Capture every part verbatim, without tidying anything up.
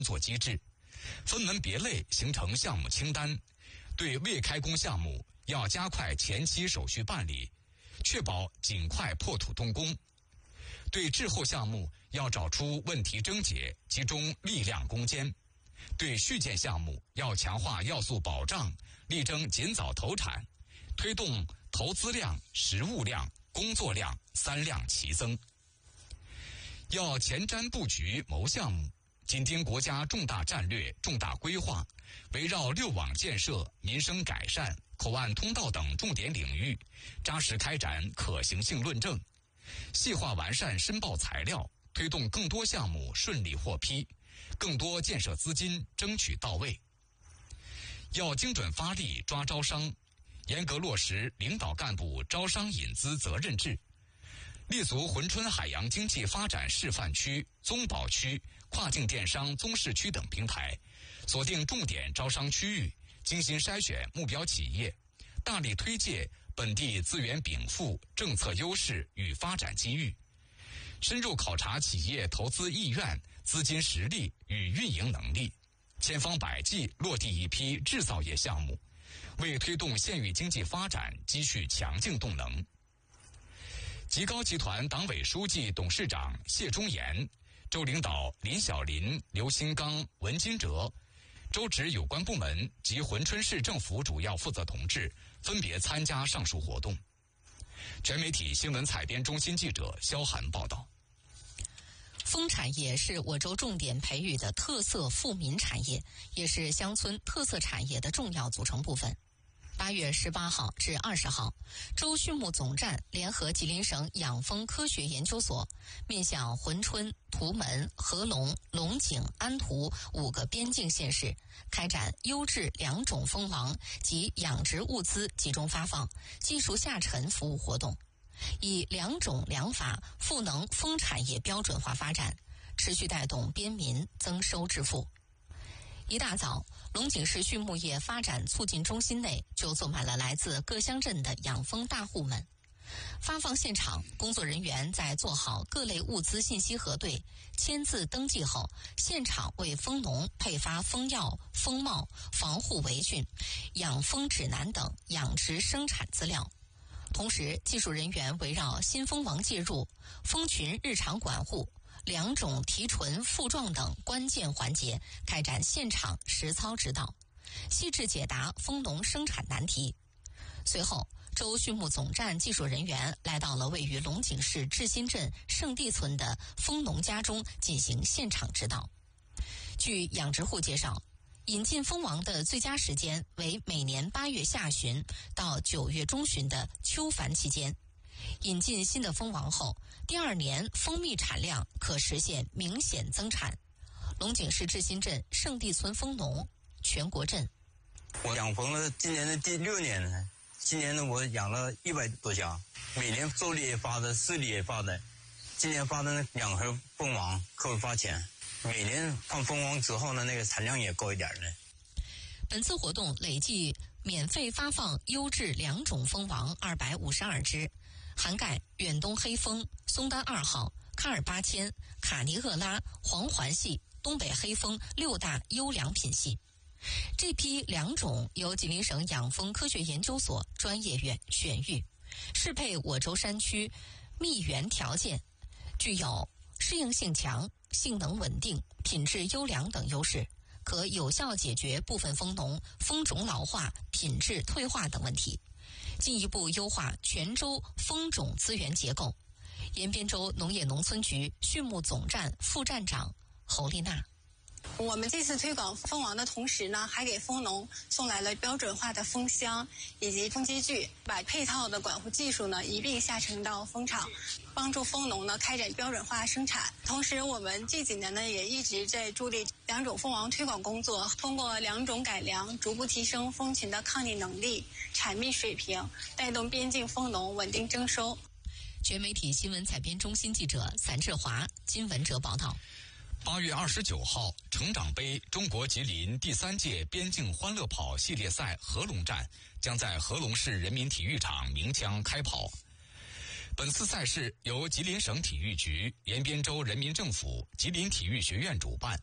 作机制，分门别类形成项目清单。对未开工项目要加快前期手续办理，确保尽快破土动工。对滞后项目要找出问题症结，集中力量攻坚。对续建项目要强化要素保障，力争尽早投产，推动投资量、实物量、工作量三量齐增。要前瞻布局谋项目，紧盯国家重大战略、重大规划，围绕六网建设、民生改善、口岸通道等重点领域，扎实开展可行性论证，细化完善申报材料，推动更多项目顺利获批，更多建设资金争取到位。要精准发力抓招商，严格落实领导干部招商引资责任制，立足珲春海洋经济发展示范区、宗保区、跨境电商综市区等平台，锁定重点招商区域，精心筛选目标企业，大力推介本地资源禀赋、政策优势与发展机遇，深入考察企业投资意愿、资金实力与运营能力，千方百计落地一批制造业项目，为推动县域经济发展积蓄强劲动能。吉高集团党委书记、董事长谢忠言、州领导林小林、刘新刚、文金哲，州直有关部门及珲春市政府主要负责同志分别参加上述活动。全媒体新闻采编中心记者肖涵报道。 蜂产业是我州重点培育的特色富民产业，也是乡村特色产业的重要组成部分。八月十八号至二十号，州畜牧总站联合吉林省养蜂科学研究所，面向珲春、图门、合龙、龙井、安图五个边境县市，开展优质两种蜂王及养殖物资集中发放、技术下沉服务活动，以两种两法赋能蜂产业标准化发展，持续带动边民增收致富。一大早，龙井市畜牧业发展促进中心内就坐满了来自各乡镇的养蜂大户们。发放现场，工作人员在做好各类物资信息核对、签字登记后，现场为蜂农配发蜂药、蜂帽、防护围裙、养蜂指南等养殖生产资料。同时，技术人员围绕新蜂王介入、蜂群日常管护、两种提纯复状等关键环节开展现场实操指导，细致解答蜂农生产难题。随后，州畜牧总站技术人员来到了位于龙井市志新镇圣地村的蜂农家中进行现场指导。据养殖户介绍，引进蜂王的最佳时间为每年八月下旬到九月中旬的秋繁期间。引进新的蜂王后，第二年蜂蜜产量可实现明显增产。龙井市志新镇圣地村蜂农全国镇， 我养蜂了今年的第六年了，今年呢我养了一百多家，每年州里也发的，市里也发的，今年发的那两盒蜂王可以发钱，每年放蜂王之后呢，那个产量也高一点呢。 本次活动累计免费发放优质两种蜂王二百五十二只，涵盖远东黑蜂、松丹二号、卡尔八千、卡尼厄拉、黄环系、东北黑蜂六大优良品系。这批两种由吉林省养蜂科学研究所专业院选育，适配我州山区蜜源条件，具有适应性强、性能稳定、品质优良等优势，可有效解决部分蜂农蜂种老化、品质退化等问题，进一步优化全州蜂种资源结构。延边州农业农村局畜牧总站副站长侯丽娜。 我们这次推广蜂王的同时呢，还给蜂农送来了标准化的蜂箱以及蜂机具，把配套的管护技术呢一并下沉到蜂场，帮助蜂农呢开展标准化生产。同时，我们这几年呢也一直在助力两种蜂王推广工作，通过两种改良，逐步提升蜂群的抗逆能力、产蜜水平，带动边境蜂农稳定增收。 全媒体新闻采编中心记者散志华、金文哲报道。 八月二十九号，成长杯中国吉林第三届边境欢乐跑系列赛合龙站将在合龙市人民体育场鸣枪开跑。本次赛事由吉林省体育局、延边州人民政府、吉林体育学院主办，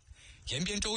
延边州